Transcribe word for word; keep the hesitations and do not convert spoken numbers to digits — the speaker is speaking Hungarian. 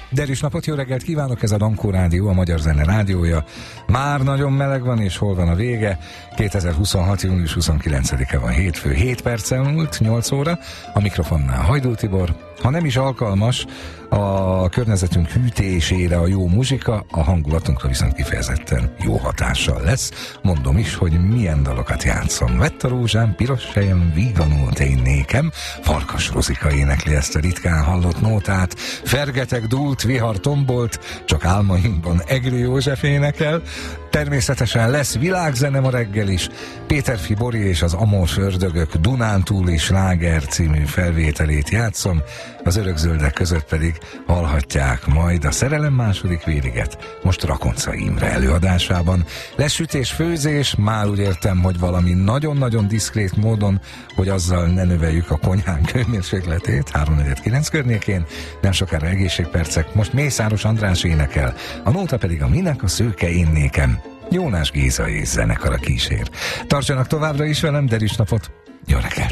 Derűs napot, jó reggelt kívánok, ez a Dankó Rádió, a Magyar Zene rádiója. Már nagyon meleg van, és hol van a vége? kétezer-huszonhat. június huszonkilencedike van, hétfő, hét perccel múlt, nyolc óra. A mikrofonnál Hajdú Tibor. Ha nem is alkalmas a környezetünk hűtésére a jó muzsika, a hangulatunkra viszont kifejezetten jó hatással lesz. Mondom is, hogy milyen dalokat játszom. Vett a rózsám, piros sejem, víganót én nékem. Farkas Rozika énekli ezt a ritkán hallott nótát. Fergeteg dúlt, vihar tombolt, csak álmainkban Egri József énekel. Természetesen lesz világzene ma reggel is. Péterfi Bori és az Amors ördögök Dunántúli sláger című felvételét játszom, az örökzöldek között pedig hallhatják majd a Szerelem második vériget, most Rakonca Imre előadásában. Lesz sütés, főzés, már úgy értem, hogy valami nagyon-nagyon diszkrét módon, hogy azzal ne növeljük a konyhánk hőmérsékletét, háromnegyed környékén, nem sokára egészségpercek, most Mészáros András énekel, a nóta pedig a Minek a szőke én nékem. Jónás Géza és zenekara kísér. Tartsanak továbbra is velem, Derűs napot, jó reggelt!